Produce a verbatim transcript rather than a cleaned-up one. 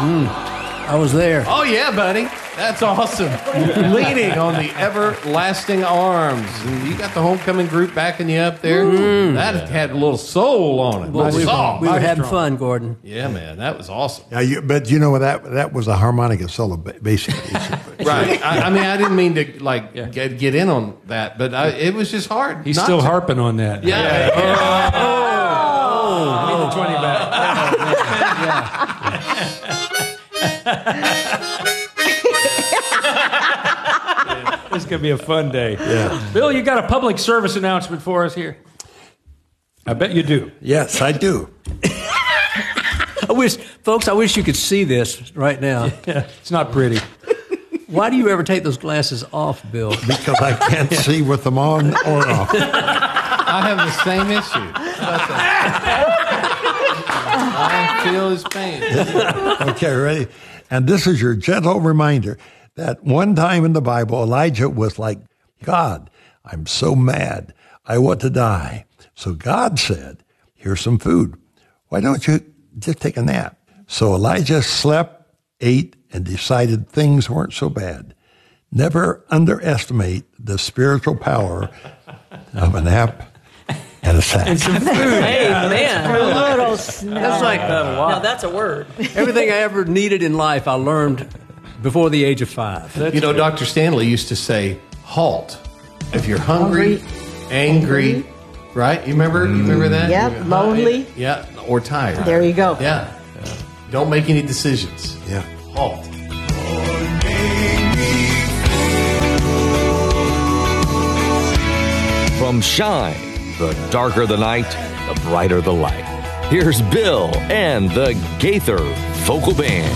Mm, I was there. Oh, yeah, buddy. That's awesome. Leaning on the everlasting arms. And you got the homecoming group backing you up there. Mm. That had a little soul on it. Well, we, saw. we were having strong. fun, Gordon. Yeah, man. That was awesome. Yeah, you, but you know, that that was a harmonica solo, basically. Right. I, I mean, I didn't mean to, like, yeah. get, get in on that, but I, it was just hard. He's still to. harping on that. Yeah. yeah. yeah. Oh. oh. I need the twenty back. This is going to be a fun day. Yeah. Bill, you got a public service announcement for us here? I bet you do. Yes, I do. I wish, folks, I wish you could see this right now. Yeah, it's not pretty. Why do you ever take those glasses off, Bill? Because I can't yeah. see with them on or off. I have the same issue. I feel his pain. Okay, ready? And this is your gentle reminder that one time in the Bible, Elijah was like, God, I'm so mad. I want to die. So God said, here's some food. Why don't you just take a nap? So Elijah slept, ate, and decided things weren't so bad. Never underestimate the spiritual power of a nap and a sack. And some food. Hey, man. A little snack. That's like, uh, wow. Now that's a word. Everything I ever needed in life, I learned before the age of five. That's you know, Doctor Stanley used to say, halt. If you're hungry, hungry angry, hungry. Right? You remember? You remember that? Yep, lonely. Yeah, or tired. There you go. Yeah. yeah. Don't make any decisions. Yeah. Halt. From Shine, the darker the night, the brighter the light. Here's Bill and the Gaither Vocal Band.